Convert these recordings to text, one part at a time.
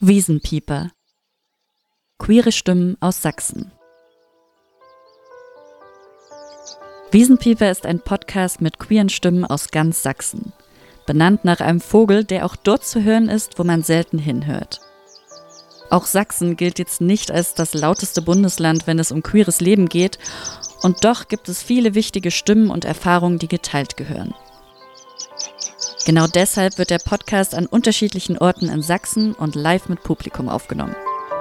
Wiesenpieper. Queere Stimmen aus Sachsen. Wiesenpieper ist ein Podcast mit queeren Stimmen aus ganz Sachsen. Benannt nach einem Vogel, der auch dort zu hören ist, wo man selten hinhört. Auch Sachsen gilt jetzt nicht als das lauteste Bundesland, wenn es um queeres Leben geht. Und doch gibt es viele wichtige Stimmen und Erfahrungen, die geteilt gehören. Genau deshalb wird der Podcast an unterschiedlichen Orten in Sachsen und live mit Publikum aufgenommen.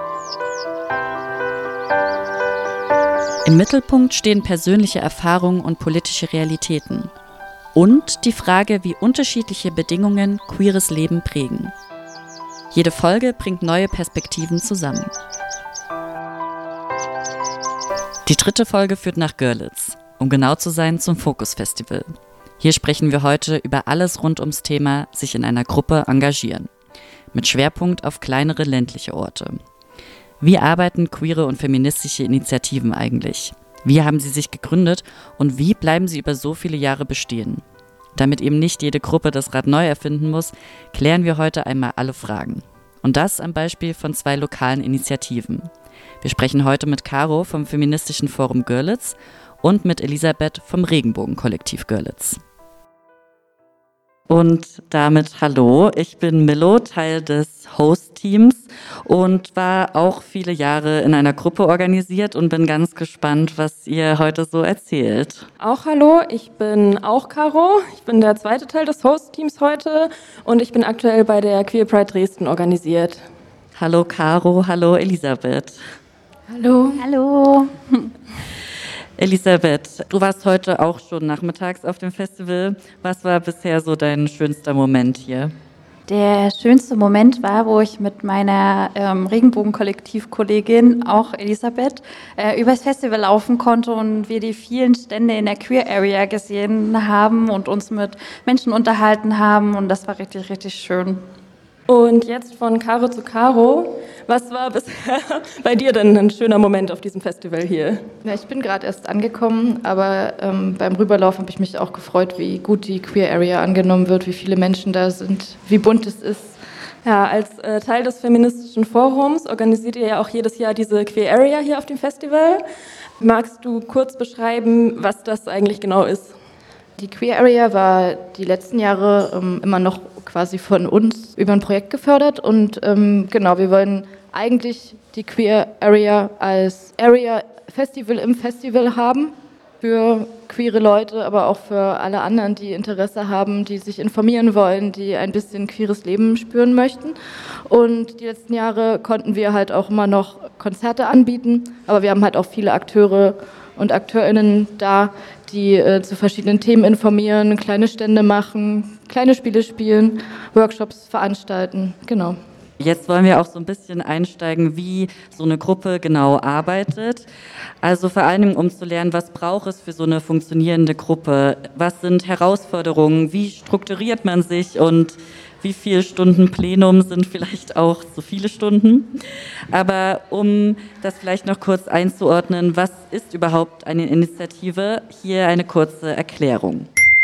Im Mittelpunkt stehen persönliche Erfahrungen und politische Realitäten. Und die Frage, wie unterschiedliche Bedingungen queeres Leben prägen. Jede Folge bringt neue Perspektiven zusammen. Die 3. Folge führt nach Görlitz, um genau zu sein zum Focus Festival. Hier sprechen wir heute über alles rund ums Thema sich in einer Gruppe engagieren. Mit Schwerpunkt auf kleinere ländliche Orte. Wie arbeiten queere und feministische Initiativen eigentlich? Wie haben sie sich gegründet und wie bleiben sie über so viele Jahre bestehen? Damit eben nicht jede Gruppe das Rad neu erfinden muss, klären wir heute einmal alle Fragen. Und das am Beispiel von 2 lokalen Initiativen. Wir sprechen heute mit Caro vom Feministischen Forum Görlitz und mit Elisabeth vom Regenbogen-Kollektiv Görlitz. Und damit hallo, ich bin Millo, Teil des Host-Teams und war auch viele Jahre in einer Gruppe organisiert und bin ganz gespannt, was ihr heute so erzählt. Auch hallo, ich bin auch Caro, ich bin der 2. Teil des Host-Teams heute und ich bin aktuell bei der Queer Pride Dresden organisiert. Hallo Caro, hallo Elisabeth. Hallo. Hallo. Elisabeth, du warst heute auch schon nachmittags auf dem Festival. Was war bisher so dein schönster Moment hier? Der schönste Moment war, wo ich mit meiner Regenbogen-Kollektiv-Kollegin, auch Elisabeth, übers Festival laufen konnte und wir die vielen Stände in der Queer Area gesehen haben und uns mit Menschen unterhalten haben und das war richtig, richtig schön. Und jetzt von Caro zu Caro. Was war bisher bei dir denn ein schöner Moment auf diesem Festival hier? Ja, ich bin gerade erst angekommen, aber beim Rüberlaufen habe ich mich auch gefreut, wie gut die Queer Area angenommen wird, wie viele Menschen da sind, wie bunt es ist. Ja, als Teil des Feministischen Forums organisiert ihr ja auch jedes Jahr diese Queer Area hier auf dem Festival. Magst du kurz beschreiben, was das eigentlich genau ist? Die Queer Area war die letzten Jahre immer noch quasi von uns über ein Projekt gefördert und genau, wir wollen eigentlich die Queer Area als Area Festival im Festival haben für queere Leute, aber auch für alle anderen, die Interesse haben, die sich informieren wollen, die ein bisschen queeres Leben spüren möchten. Und die letzten Jahre konnten wir halt auch immer noch Konzerte anbieten, aber wir haben halt auch viele Akteure und AkteurInnen da, die zu verschiedenen Themen informieren, kleine Stände machen, kleine Spiele spielen, Workshops veranstalten, genau. Jetzt wollen wir auch so ein bisschen einsteigen, wie so eine Gruppe genau arbeitet. Also vor allen Dingen, um zu lernen, was braucht es für so eine funktionierende Gruppe? Was sind Herausforderungen? Wie strukturiert man sich? Und wie viele Stunden Plenum sind vielleicht auch so viele Stunden? Aber um das vielleicht noch kurz einzuordnen, was ist überhaupt eine Initiative? Hier eine kurze Erklärung.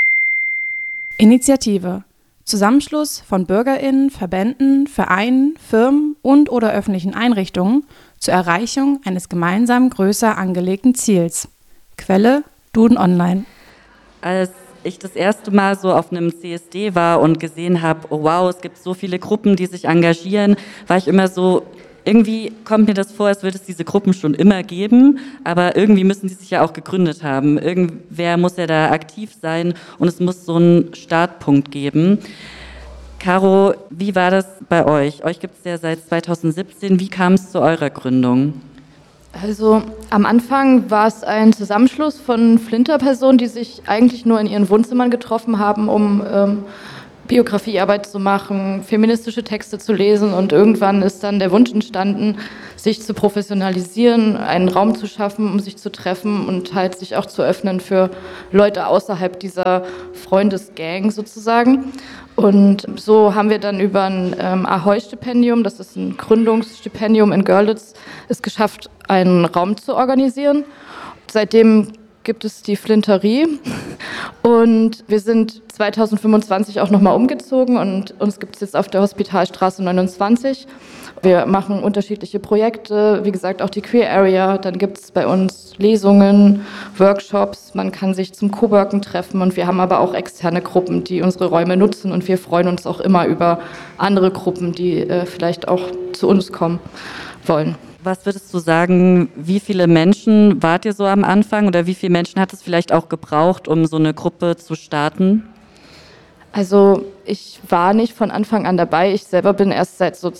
Initiative. Zusammenschluss von BürgerInnen, Verbänden, Vereinen, Firmen und/oder öffentlichen Einrichtungen zur Erreichung eines gemeinsam größer angelegten Ziels. Quelle: Duden Online. Als ich das erste Mal so auf einem CSD war und gesehen habe, oh wow, es gibt so viele Gruppen, die sich engagieren, war ich immer so, irgendwie kommt mir das vor, als würde es diese Gruppen schon immer geben, aber irgendwie müssen sie sich ja auch gegründet haben. Irgendwer muss ja da aktiv sein und es muss so einen Startpunkt geben. Caro, wie war das bei euch? Euch gibt es ja seit 2017. Wie kam es zu eurer Gründung? Also am Anfang war es ein Zusammenschluss von Flinterpersonen, die sich eigentlich nur in ihren Wohnzimmern getroffen haben, um Biografiearbeit zu machen, feministische Texte zu lesen und irgendwann ist dann der Wunsch entstanden, sich zu professionalisieren, einen Raum zu schaffen, um sich zu treffen und halt sich auch zu öffnen für Leute außerhalb dieser Freundesgang sozusagen. Und so haben wir dann über ein Ahoi-Stipendium, das ist ein Gründungsstipendium in Görlitz, es geschafft, einen Raum zu organisieren. Seitdem gibt es die Flinterie und wir sind 2025 auch nochmal umgezogen und uns gibt es jetzt auf der Hospitalstraße 29 Wir machen unterschiedliche Projekte, wie gesagt auch die Queer Area, dann gibt es bei uns Lesungen, Workshops, man kann sich zum Coworken treffen und wir haben aber auch externe Gruppen, die unsere Räume nutzen und wir freuen uns auch immer über andere Gruppen, die vielleicht auch zu uns kommen wollen. Was würdest du sagen, wie viele Menschen wart ihr so am Anfang oder wie viele Menschen hat es vielleicht auch gebraucht, um so eine Gruppe zu starten? Also ich war nicht von Anfang an dabei. Ich selber bin erst seit so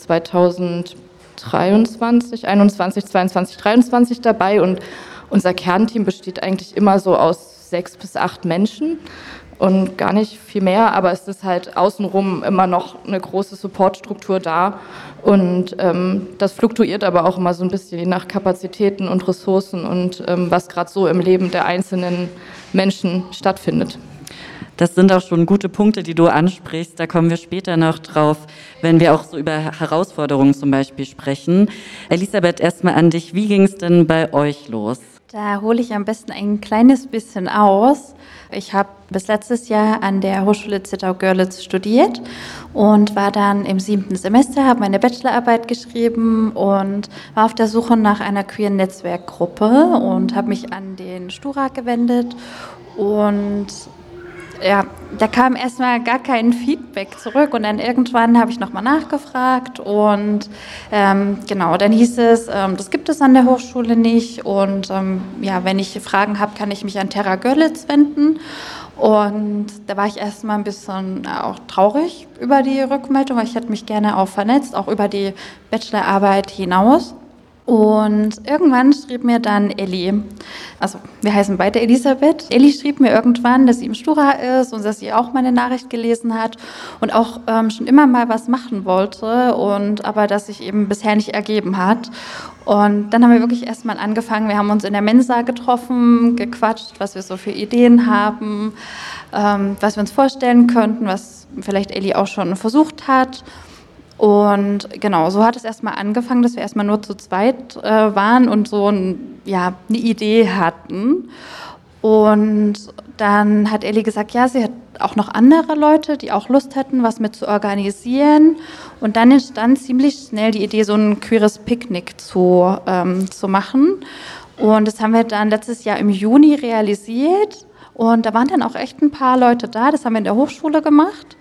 2023, 21, 22, 23 dabei und unser Kernteam besteht eigentlich immer so aus 6 bis 8 Menschen und gar nicht viel mehr, aber es ist halt außenrum immer noch eine große Supportstruktur da und das fluktuiert aber auch immer so ein bisschen je nach Kapazitäten und Ressourcen und was gerade so im Leben der einzelnen Menschen stattfindet. Das sind auch schon gute Punkte, die du ansprichst. Da kommen wir später noch drauf, wenn wir auch so über Herausforderungen zum Beispiel sprechen. Elisabeth, erstmal an dich. Wie ging es denn bei euch los? Da hole ich am besten ein kleines bisschen aus. Ich habe bis letztes Jahr an der Hochschule Zittau-Görlitz studiert und war dann im 7. Semester, habe meine Bachelorarbeit geschrieben und war auf der Suche nach einer queeren Netzwerkgruppe und habe mich an den Stura gewendet und ja, da kam erstmal gar kein Feedback zurück und dann irgendwann habe ich nochmal nachgefragt und genau, dann hieß es, das gibt es an der Hochschule nicht und ja, wenn ich Fragen habe, kann ich mich an Terra Görlitz wenden und da war ich erstmal ein bisschen auch traurig über die Rückmeldung, weil ich hätte mich gerne auch vernetzt, auch über die Bachelorarbeit hinaus. Und irgendwann schrieb mir dann Elli, also wir heißen beide Elisabeth. Elli schrieb mir irgendwann, dass sie im Stura ist und dass sie auch meine Nachricht gelesen hat und auch schon immer mal was machen wollte und aber das sich eben bisher nicht ergeben hat. Und dann haben wir wirklich erstmal angefangen, wir haben uns in der Mensa getroffen, gequatscht, was wir so für Ideen haben, was wir uns vorstellen könnten, was vielleicht Elli auch schon versucht hat. Und genau, so hat es erstmal angefangen, dass wir erstmal nur zu zweit waren und so eine Idee hatten. Und dann hat Elli gesagt, ja, sie hat auch noch andere Leute, die auch Lust hätten, was mit zu organisieren. Und dann entstand ziemlich schnell die Idee, so ein queeres Picknick zu machen. Und das haben wir dann letztes Jahr im Juni realisiert. Und da waren dann auch echt ein paar Leute da, das haben wir in der Hochschule gemacht.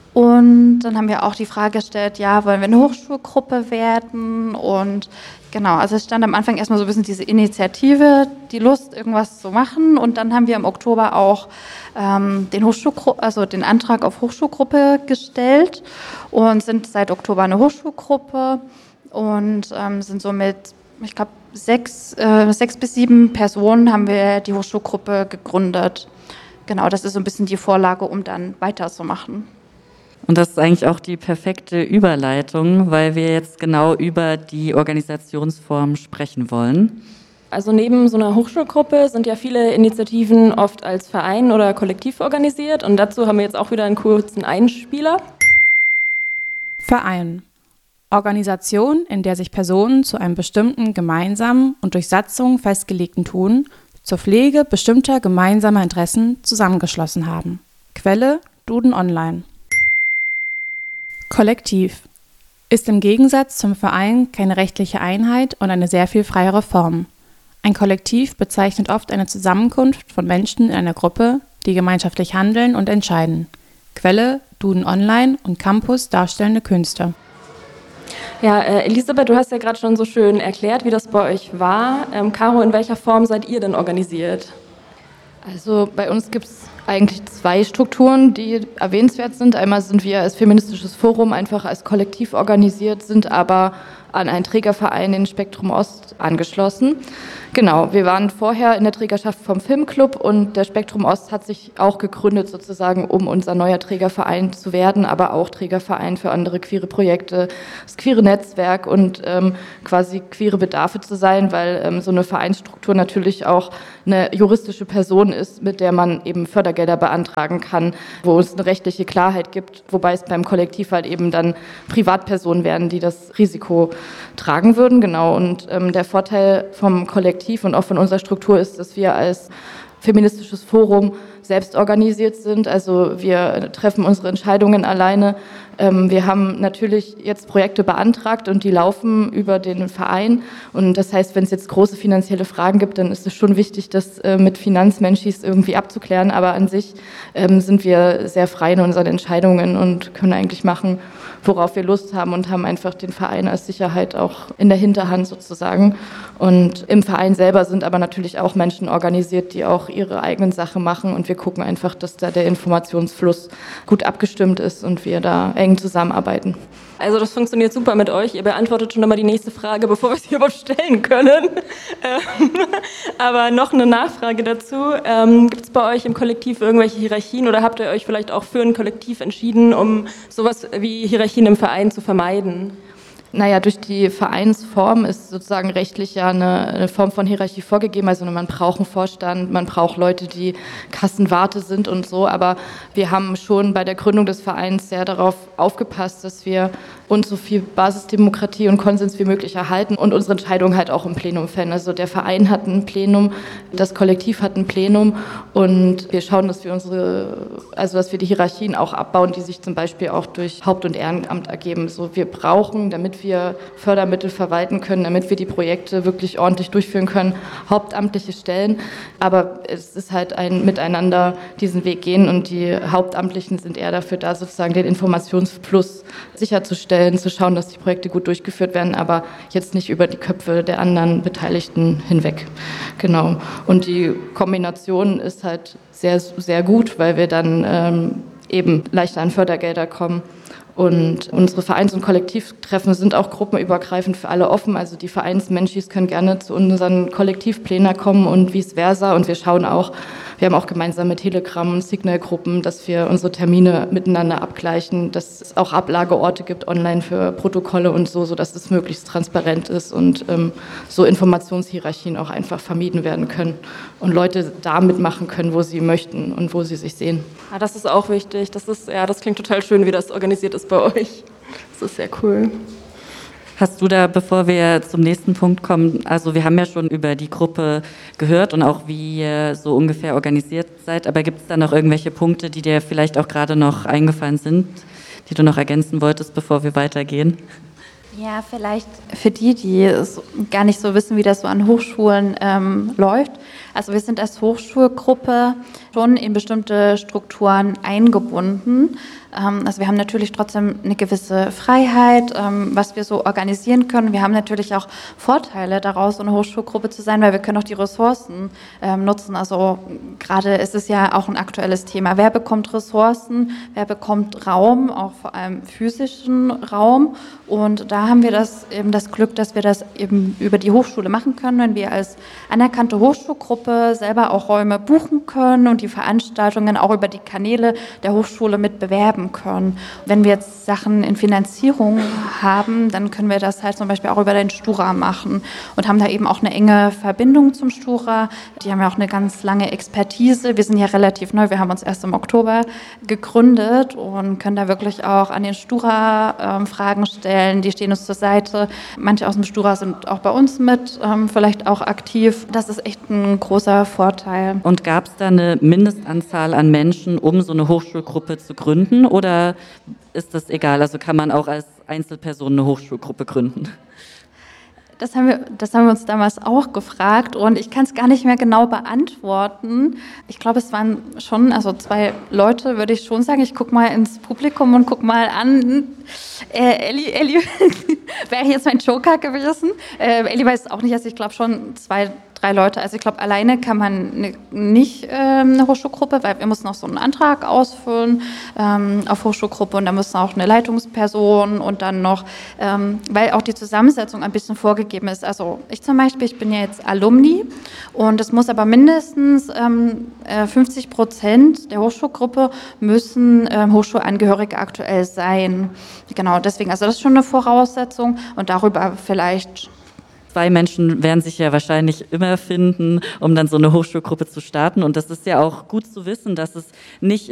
Und dann haben wir auch die Frage gestellt, ja, wollen wir eine Hochschulgruppe werden? Und genau, also es stand am Anfang erstmal so ein bisschen diese Initiative, die Lust, irgendwas zu machen. Und dann haben wir im Oktober auch den Antrag auf Hochschulgruppe gestellt und sind seit Oktober eine Hochschulgruppe und sind somit, ich glaube, 6 bis 7 Personen haben wir die Hochschulgruppe gegründet. Genau, das ist so ein bisschen die Vorlage, um dann weiterzumachen. Und das ist eigentlich auch die perfekte Überleitung, weil wir jetzt genau über die Organisationsform sprechen wollen. Also neben so einer Hochschulgruppe sind ja viele Initiativen oft als Verein oder Kollektiv organisiert und dazu haben wir jetzt auch wieder einen kurzen Einspieler. Verein. Organisation, in der sich Personen zu einem bestimmten gemeinsamen und durch Satzung festgelegten Tun zur Pflege bestimmter gemeinsamer Interessen zusammengeschlossen haben. Quelle: Duden Online. Kollektiv ist im Gegensatz zum Verein keine rechtliche Einheit und eine sehr viel freiere Form. Ein Kollektiv bezeichnet oft eine Zusammenkunft von Menschen in einer Gruppe, die gemeinschaftlich handeln und entscheiden. Quelle: Duden Online und Campus Darstellende Künste. Ja, Elisabeth, du hast ja gerade schon so schön erklärt, wie das bei euch war. Caro, in welcher Form seid ihr denn organisiert? Also bei uns gibt es eigentlich 2 Strukturen, die erwähnenswert sind. Einmal sind wir als feministisches Forum einfach als Kollektiv organisiert, sind aber an einen Trägerverein, den Spektrum Ost, angeschlossen. Genau, wir waren vorher in der Trägerschaft vom Filmclub und der Spektrum Ost hat sich auch gegründet sozusagen, um unser neuer Trägerverein zu werden, aber auch Trägerverein für andere queere Projekte, das queere Netzwerk und quasi queere Bedarfe zu sein, weil so eine Vereinsstruktur natürlich auch eine juristische Person ist, mit der man eben Fördergelder beantragen kann, wo es eine rechtliche Klarheit gibt, wobei es beim Kollektiv halt eben dann Privatpersonen werden, die das Risiko tragen würden. Genau, und der Vorteil vom Kollektiv und auch von unserer Struktur ist, dass wir als feministisches Forum selbst organisiert sind. Also wir treffen unsere Entscheidungen alleine. Wir haben natürlich jetzt Projekte beantragt und die laufen über den Verein. Und das heißt, wenn es jetzt große finanzielle Fragen gibt, dann ist es schon wichtig, das mit Finanzmenschis irgendwie abzuklären. Aber an sich sind wir sehr frei in unseren Entscheidungen und können eigentlich machen, worauf wir Lust haben und haben einfach den Verein als Sicherheit auch in der Hinterhand sozusagen. Und im Verein selber sind aber natürlich auch Menschen organisiert, die auch ihre eigenen Sachen machen und wir gucken einfach, dass da der Informationsfluss gut abgestimmt ist und wir da eng zusammenarbeiten. Also das funktioniert super mit euch. Ihr beantwortet schon immer die nächste Frage, bevor wir sie überhaupt stellen können. Aber noch eine Nachfrage dazu. Gibt es bei euch im Kollektiv irgendwelche Hierarchien oder habt ihr euch vielleicht auch für ein Kollektiv entschieden, um sowas wie Hierarchien im Verein zu vermeiden? Naja, durch die Vereinsform ist sozusagen rechtlich ja eine Form von Hierarchie vorgegeben. Also man braucht einen Vorstand, man braucht Leute, die Kassenwarte sind und so. Aber wir haben schon bei der Gründung des Vereins sehr darauf aufgepasst, dass wir uns so viel Basisdemokratie und Konsens wie möglich erhalten und unsere Entscheidungen halt auch im Plenum fällen. Also der Verein hat ein Plenum, das Kollektiv hat ein Plenum und wir schauen, dass wir die Hierarchien auch abbauen, die sich zum Beispiel auch durch Haupt- und Ehrenamt ergeben. So, wir brauchen, damit wir Fördermittel verwalten können, damit wir die Projekte wirklich ordentlich durchführen können, hauptamtliche Stellen. Aber es ist halt ein Miteinander diesen Weg gehen und die Hauptamtlichen sind eher dafür da, sozusagen den Informationsfluss sicherzustellen, zu schauen, dass die Projekte gut durchgeführt werden, aber jetzt nicht über die Köpfe der anderen Beteiligten hinweg. Genau. Und die Kombination ist halt sehr, sehr gut, weil wir dann eben leichter an Fördergelder kommen. Und unsere Vereins- und Kollektivtreffen sind auch gruppenübergreifend für alle offen. Also die Vereinsmenschis können gerne zu unseren Kollektivplänen kommen und vice versa. Und wir haben auch gemeinsame Telegram- und Signal-Gruppen, dass wir unsere Termine miteinander abgleichen, dass es auch Ablageorte gibt online für Protokolle und so, sodass es möglichst transparent ist und so Informationshierarchien auch einfach vermieden werden können und Leute da mitmachen können, wo sie möchten und wo sie sich sehen. Ja, das ist auch wichtig. Das klingt total schön, wie das organisiert ist bei euch. Das ist sehr cool. Hast du da, bevor wir zum nächsten Punkt kommen, also wir haben ja schon über die Gruppe gehört und auch wie ihr so ungefähr organisiert seid, aber gibt es da noch irgendwelche Punkte, die dir vielleicht auch gerade noch eingefallen sind, die du noch ergänzen wolltest, bevor wir weitergehen? Ja, vielleicht für die gar nicht so wissen, wie das so an Hochschulen läuft. Also wir sind als Hochschulgruppe schon in bestimmte Strukturen eingebunden. Also wir haben natürlich trotzdem eine gewisse Freiheit, was wir so organisieren können. Wir haben natürlich auch Vorteile daraus, so eine Hochschulgruppe zu sein, weil wir können auch die Ressourcen nutzen. Also gerade ist es ja auch ein aktuelles Thema. Wer bekommt Ressourcen? Wer bekommt Raum, auch vor allem physischen Raum? Und da haben wir das Glück, dass wir das eben über die Hochschule machen können, wenn wir als anerkannte Hochschulgruppe selber auch Räume buchen können und die Veranstaltungen auch über die Kanäle der Hochschule mit bewerben können. Wenn wir jetzt Sachen in Finanzierung haben, dann können wir das halt zum Beispiel auch über den Stura machen und haben da eben auch eine enge Verbindung zum Stura. Die haben ja auch eine ganz lange Expertise. Wir sind ja relativ neu, wir haben uns erst im Oktober gegründet und können da wirklich auch an den Stura Fragen stellen. Die stehen uns zur Seite. Manche aus dem Stura sind auch bei uns mit, vielleicht auch aktiv. Das ist echt ein großer Vorteil. Und gab es da eine Mindestanzahl an Menschen, um so eine Hochschulgruppe zu gründen? Oder ist das egal? Also kann man auch als Einzelperson eine Hochschulgruppe gründen? Das haben wir uns damals auch gefragt und ich kann es gar nicht mehr genau beantworten. Ich glaube, es waren schon, also 2 Leute, würde ich schon sagen. Ich gucke mal ins Publikum und gucke mal an. Elli wäre jetzt mein Joker gewesen. Elli weiß es auch nicht, also ich glaube schon 2, 3 Leute. Also ich glaube, alleine kann man nicht eine Hochschulgruppe, weil wir mussten auch so einen Antrag ausfüllen auf Hochschulgruppe und da müssen auch eine Leitungsperson und dann noch, weil auch die Zusammensetzung ein bisschen vorgegeben ist. Also ich zum Beispiel, ich bin ja jetzt Alumni und es muss aber mindestens 50% der Hochschulgruppe müssen Hochschulangehörige aktuell sein. Genau, deswegen, also das ist schon eine Voraussetzung und darüber vielleicht 2 Menschen werden sich ja wahrscheinlich immer finden, um dann so eine Hochschulgruppe zu starten. Und das ist ja auch gut zu wissen, dass es nicht